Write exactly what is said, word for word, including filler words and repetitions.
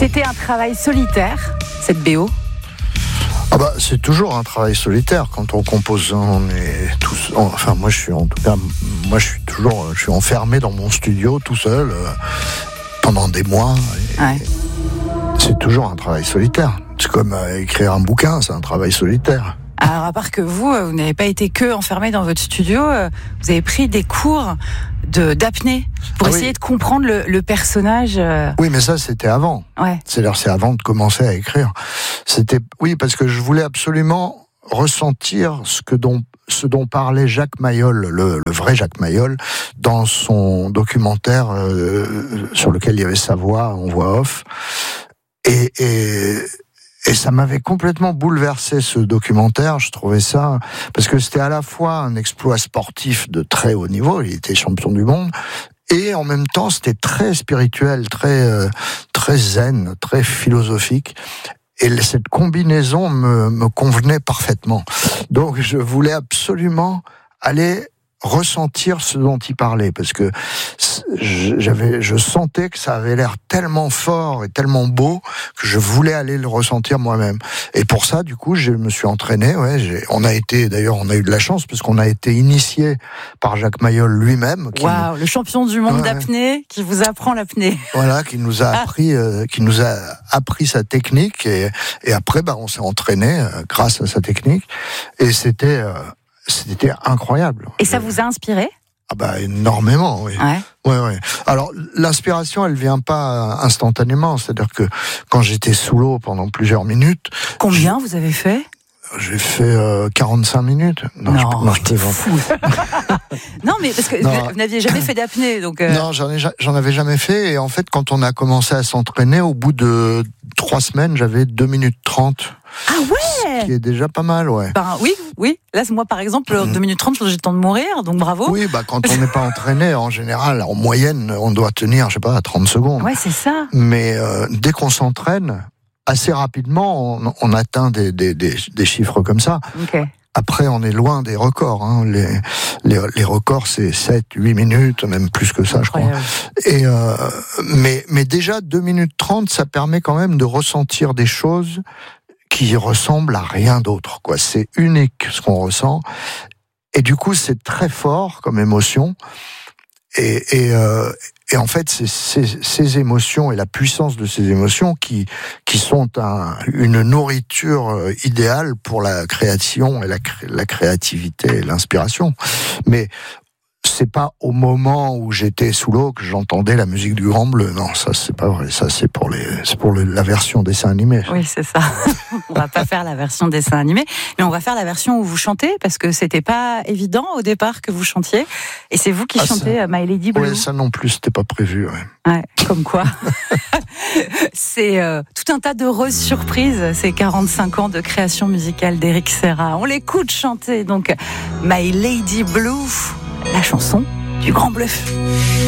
C'était un travail solitaire, cette B O? Ah bah, c'est toujours un travail solitaire quand on compose. On est tous, enfin moi je suis en tout cas, moi je suis toujours, je suis enfermé dans mon studio tout seul euh, pendant des mois. Et, ouais. C'est toujours un travail solitaire. C'est comme euh, écrire un bouquin, c'est un travail solitaire. Alors à part que vous, vous n'avez pas été que enfermé dans votre studio, vous avez pris des cours de d'apnée pour ah essayer oui. de comprendre le, le personnage. Oui, mais ça c'était avant. Ouais. C'est-à-dire c'est avant de commencer à écrire. C'était oui parce que je voulais absolument ressentir ce que dont ce dont parlait Jacques Mayol, le, le vrai Jacques Mayol, dans son documentaire euh, sur lequel il y avait sa voix en voix off. Et, et Et ça m'avait complètement bouleversé, ce documentaire. Je trouvais ça, parce que c'était à la fois un exploit sportif de très haut niveau, il était champion du monde, et en même temps c'était très spirituel, très euh, très zen, très philosophique. Et cette combinaison me, me convenait parfaitement. Donc je voulais absolument aller ressentir ce dont il parlait, parce que j'avais, je sentais que ça avait l'air tellement fort et tellement beau que je voulais aller le ressentir moi-même. Et pour ça, du coup, je me suis entraîné. Ouais, j'ai, on a été, d'ailleurs, on a eu de la chance parce qu'on a été initié par Jacques Mayol lui-même. Waouh, nous... le champion du monde ouais. d'apnée qui vous apprend l'apnée. Voilà, qui nous a appris, ah. euh, qui nous a appris sa technique et, et après, bah, on s'est entraîné euh, grâce à sa technique et c'était. Euh, C'était incroyable. Et ça vous a inspiré ? Ah bah énormément, oui. Ouais. Ouais, ouais. Alors l'inspiration, elle vient pas instantanément. C'est-à-dire que quand j'étais sous l'eau pendant plusieurs minutes. Combien vous avez fait ? J'ai fait euh, quarante-cinq minutes. Non, non, je, non je t'es fou. Non, mais parce que non. vous n'aviez jamais fait d'apnée, donc. Euh... Non, j'en ai, j'en avais jamais fait. Et en fait, quand on a commencé à s'entraîner, au bout de trois semaines, j'avais deux minutes trente. Ah ouais. Ce qui est déjà pas mal, ouais. Ben, oui, oui. Là, moi, par exemple, mmh. deux minutes trente, j'ai le temps de mourir, donc bravo. Oui, bah quand on n'est pas entraîné, en général, en moyenne, on doit tenir, je sais pas, trente secondes. Ouais, c'est ça. Mais euh, dès qu'on s'entraîne, assez rapidement, on, on atteint des, des, des, des chiffres comme ça. Okay. Après, on est loin des records. Hein. Les, les, les records, c'est sept, huit minutes, même plus que ça, Incroyable. je crois. Et euh, mais, mais déjà, deux minutes trente, ça permet quand même de ressentir des choses qui ressemblent à rien d'autre, quoi. C'est unique ce qu'on ressent. Et du coup, c'est très fort comme émotion. Et, et, euh, et en fait, c'est ces, ces émotions et la puissance de ces émotions qui, qui sont un, une nourriture idéale pour la création et la, la créativité et l'inspiration. Mais c'est pas au moment où j'étais sous l'eau que j'entendais la musique du Grand Bleu. Non, ça c'est pas vrai. Ça c'est pour les, c'est pour le, la version dessin animé. Oui, c'est ça. On va pas faire la version dessin animé, mais on va faire la version où vous chantez parce que c'était pas évident au départ que vous chantiez. Et c'est vous qui ah, chantez ça... My Lady Blue. Oui, ça non plus, c'était pas prévu. Ouais. Ouais, comme quoi. C'est euh, tout un tas d'heureuses surprises. Ces quarante-cinq ans de création musicale d'Éric Serra. On l'écoute chanter donc My Lady Blue. La chanson du Grand Bluff.